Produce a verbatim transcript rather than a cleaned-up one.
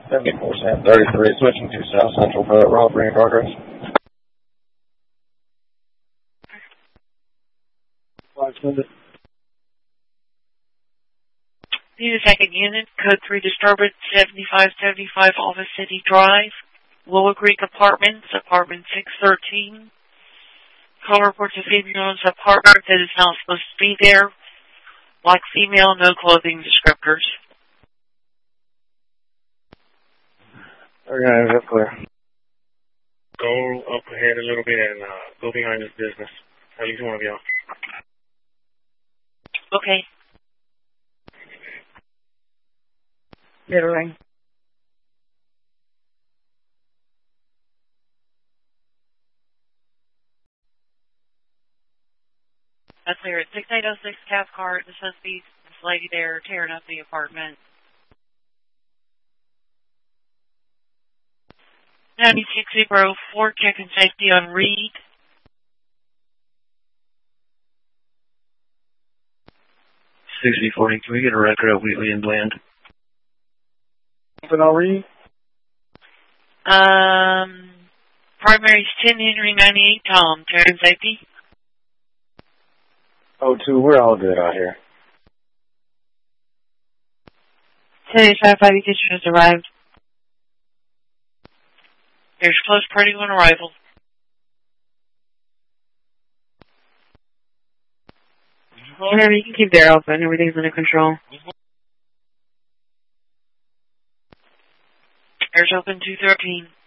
seventy-four Sam thirty-three, switching to South Central for that robbery in progress. Need a second unit, code three disturbance, seventy-five seventy-five Office City Drive, Willow Creek Apartments, apartment six thirteen. Call reports a female's apartment that is not supposed to be there. Black female, no clothing descriptors. Organize up clear. Go up ahead a little bit and uh, go behind this business. At least one of y'all. Okay. Get a ring. That's clear. It's six eight oh six Cathcart. This must be this lady there tearing up the apartment. ninety-six oh four, checking safety on Reed. sixty forty, can we get a record of Wheatley and Bland? Something on Reed? Um, primary's ten Henry ninety-eight Tom, checking safety. Oh, two, we're all good out here. ten eighty-five kitchen has arrived. There's close party on arrival. Whatever, you can keep there open. Everything's under control. There's open two thirteen.